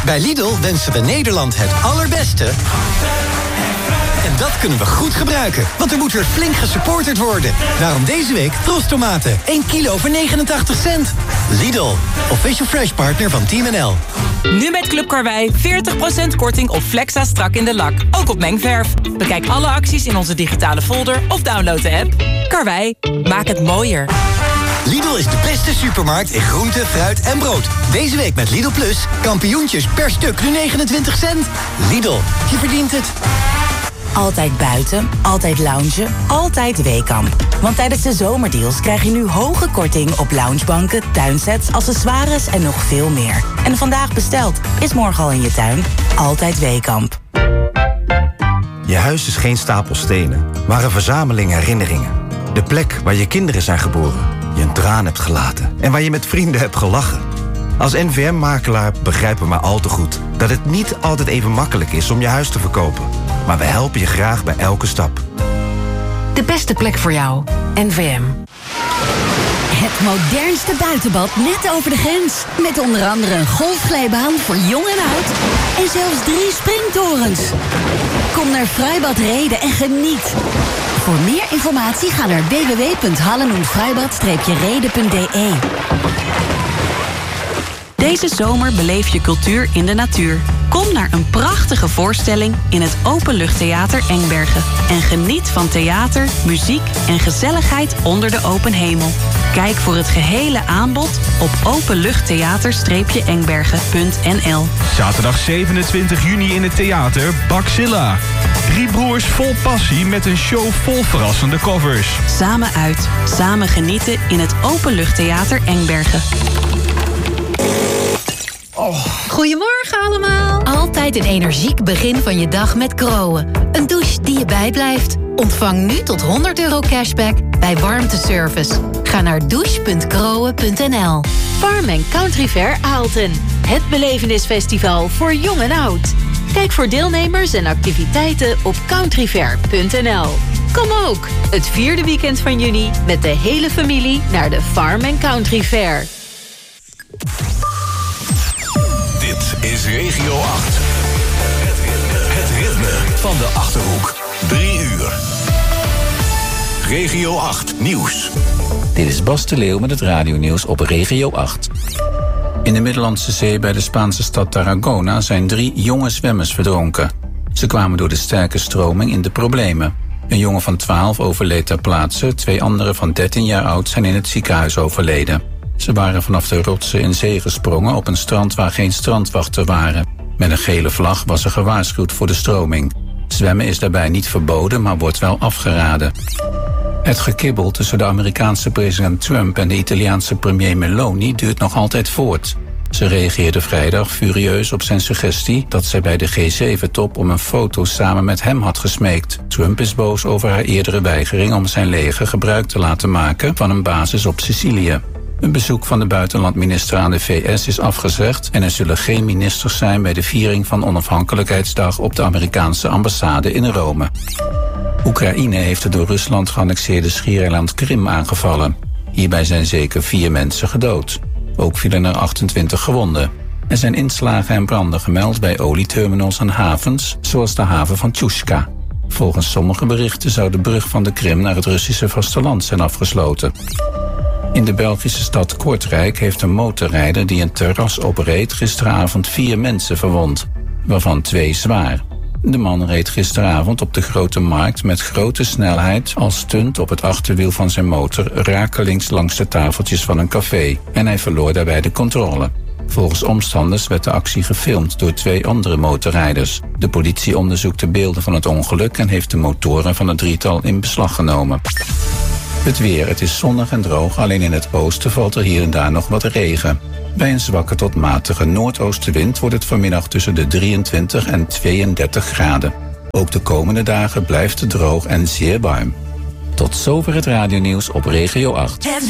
Bij Lidl wensen we Nederland het allerbeste. En dat kunnen we goed gebruiken, want er moet weer flink gesupporterd worden. Daarom deze week Trostomaten, 1 kilo voor 89 cent. Lidl, official fresh partner van Team NL. Nu met Club Karwei 40% korting op Flexa strak in de lak. Ook op mengverf. Bekijk alle acties in onze digitale folder of download de app. Karwei, maak het mooier. Lidl is de beste supermarkt in groente, fruit en brood. Deze week met Lidl Plus, kampioentjes per stuk nu 29 cent. Lidl, je verdient het. Altijd buiten, altijd loungen, altijd Weekamp. Want tijdens de zomerdeals krijg je nu hoge korting op loungebanken, tuinsets, accessoires en nog veel meer. En vandaag besteld, is morgen al in je tuin. Altijd Weekamp. Je huis is geen stapel stenen, maar een verzameling herinneringen. De plek waar je kinderen zijn geboren, je een traan hebt gelaten en waar je met vrienden hebt gelachen. Als NVM-makelaar begrijpen we maar al te goed dat het niet altijd even makkelijk is om je huis te verkopen. Maar we helpen je graag bij elke stap. De beste plek voor jou. NVM. Het modernste buitenbad net over de grens. Met onder andere een golfglijbaan voor jong en oud. En zelfs 3 springtorens. Kom naar Freibad Rheden en geniet. Voor meer informatie ga naar www.hallenundfreibad-reden.de. Deze zomer beleef je cultuur in de natuur. Kom naar een prachtige voorstelling in het Openluchttheater Engbergen. En geniet van theater, muziek en gezelligheid onder de open hemel. Kijk voor het gehele aanbod op openluchttheater-engbergen.nl. Zaterdag 27 juni in het theater Baxilla. 3 broers vol passie met een show vol verrassende covers. Samen uit, samen genieten in het Openluchttheater Engbergen. Goedemorgen allemaal. Altijd een energiek begin van je dag met Groen. Een douche die je bijblijft. Ontvang nu tot €100 cashback bij warmteservice. Ga naar douche.groen.nl. Farm Country Fair Aalten. Het belevenisfestival voor jong en oud. Kijk voor deelnemers en activiteiten op countryfair.nl. Kom ook, het 4e weekend van juni met de hele familie naar de Farm Country Fair. Dit is Regio 8. Het ritme van de Achterhoek. 3 uur. Regio 8 Nieuws. Dit is Bas de Leeuw met het radionieuws op Regio 8. In de Middellandse Zee bij de Spaanse stad Tarragona zijn 3 jonge zwemmers verdronken. Ze kwamen door de sterke stroming in de problemen. Een jongen van 12 overleed ter plaatse. 2 anderen van 13 jaar oud zijn in het ziekenhuis overleden. Ze waren vanaf de rotsen in zee gesprongen op een strand waar geen strandwachten waren. Met een gele vlag was er gewaarschuwd voor de stroming. Zwemmen is daarbij niet verboden, maar wordt wel afgeraden. Het gekibbel tussen de Amerikaanse president Trump en de Italiaanse premier Meloni duurt nog altijd voort. Ze reageerde vrijdag furieus op zijn suggestie dat zij bij de G7-top om een foto samen met hem had gesmeekt. Trump is boos over haar eerdere weigering om zijn leger gebruik te laten maken van een basis op Sicilië. Een bezoek van de buitenlandminister aan de VS is afgezegd en er zullen geen ministers zijn bij de viering van Onafhankelijkheidsdag op de Amerikaanse ambassade in Rome. Oekraïne heeft het door Rusland geannexeerde schiereiland Krim aangevallen. Hierbij zijn zeker 4 mensen gedood. Ook vielen er 28 gewonden. Er zijn inslagen en branden gemeld bij olieterminals en havens, zoals de haven van Tjushka. Volgens sommige berichten zou de brug van de Krim naar het Russische vasteland zijn afgesloten. In de Belgische stad Kortrijk heeft een motorrijder die een terras opreed gisteravond 4 mensen verwond, waarvan 2 zwaar. De man reed gisteravond op de Grote Markt met grote snelheid als stunt op het achterwiel van zijn motor rakelings langs de tafeltjes van een café en hij verloor daarbij de controle. Volgens omstanders werd de actie gefilmd door 2 andere motorrijders. De politie onderzoekt de beelden van het ongeluk en heeft de motoren van het 3-tal in beslag genomen. Het weer, het is zonnig en droog, alleen in het oosten valt er hier en daar nog wat regen. Bij een zwakke tot matige noordoostenwind wordt het vanmiddag tussen de 23 en 32 graden. Ook de komende dagen blijft het droog en zeer warm. Tot zover het radionieuws op Regio 8.